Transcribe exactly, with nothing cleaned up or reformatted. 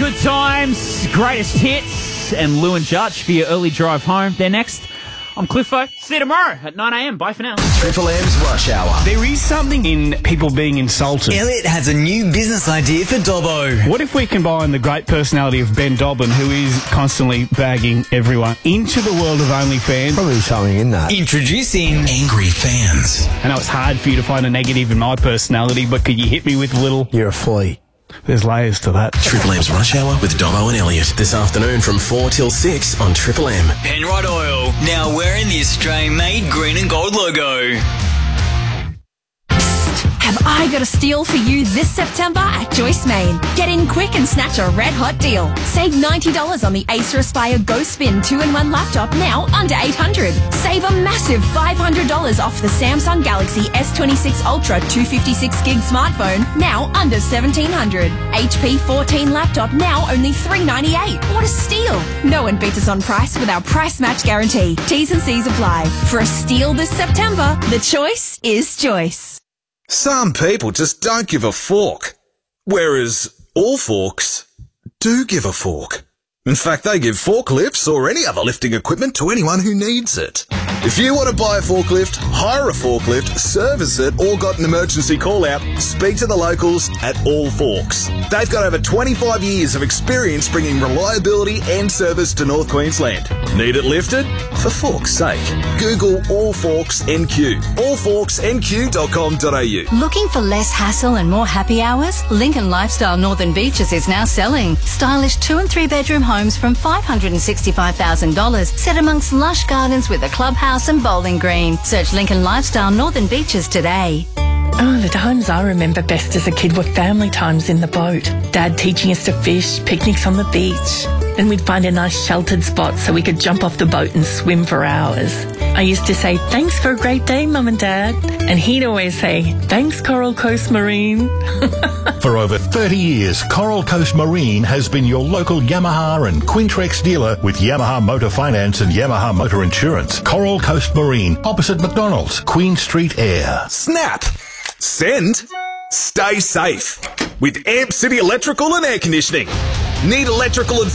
Good times, greatest hits, and Lou and Judge for your early drive home. They're next. I'm Cliffo. See you tomorrow at nine a.m. Bye for now. Triple M's Rush Hour. There is something in people being insulted. Elliot has a new business idea for Dobbo. What if we combine the great personality of Ben Dobbin, who is constantly bagging everyone, into the world of OnlyFans? Probably something in that. Introducing Angry Fans. I know it's hard for you to find a negative in my personality, but could you hit me with a little... You're a flea. There's layers to that. Triple M's Rush Hour with Dobbo and Elliot. This afternoon from four till six on Triple M. Penrite Oil, now wearing the Australian-made green and gold logo. Have I got a steal for you this September at Joyce Main? Get in quick and snatch a red-hot deal. Save ninety dollars on the Acer Aspire Go Spin two in one laptop, now under eight hundred dollars. Save a massive five hundred dollars off the Samsung Galaxy S twenty-six Ultra two fifty-six gig smartphone, now under seventeen hundred dollars. H P fourteen laptop, now only three ninety-eight. What a steal! No one beats us on price with our price match guarantee. T's and C's apply. For a steal this September, the choice is Joyce. Some people just don't give a fork, whereas all forks do give a fork. In fact, they give forklifts or any other lifting equipment to anyone who needs it. If you want to buy a forklift, hire a forklift, service it, or got an emergency call-out, speak to the locals at All Forks. They've got over twenty-five years of experience bringing reliability and service to North Queensland. Need it lifted? For fork's sake. Google All Forks N Q. all forks n q dot com dot a u. Looking for less hassle and more happy hours? Lincoln Lifestyle Northern Beaches is now selling. Stylish two and three bedroom homes from five hundred sixty-five thousand dollars set amongst lush gardens with a clubhouse and bowling green. Search Lincoln Lifestyle Northern Beaches today. Oh, the times I remember best as a kid were family times in the boat. Dad teaching us to fish, picnics on the beach. Then we'd find a nice sheltered spot so we could jump off the boat and swim for hours. I used to say, thanks for a great day, Mum and Dad. And he'd always say, thanks, Coral Coast Marine. For over thirty years, Coral Coast Marine has been your local Yamaha and Quintrex dealer with Yamaha Motor Finance and Yamaha Motor Insurance. Coral Coast Marine, opposite McDonald's, Queen Street Air. Snap! Send! Stay safe with Amp City Electrical and Air Conditioning. Need electrical advice?